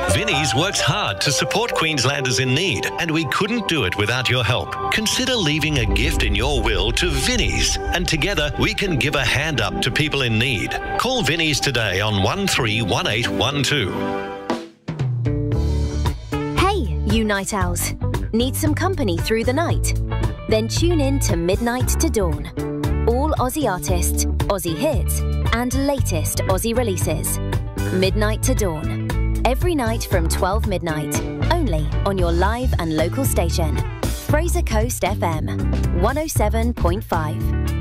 Vinnie's works hard to support Queenslanders in need, and we couldn't do it without your help. Consider leaving a gift in your will to Vinnie's, and together we can give a hand up to people in need. Call Vinnie's today on 131812. Hey, you night owls. Need some company through the night? Then tune in to Midnight to Dawn. All Aussie artists, Aussie hits, and latest Aussie releases. Midnight to Dawn. Every night from 12 midnight. Only on your live and local station. Fraser Coast FM 107.5.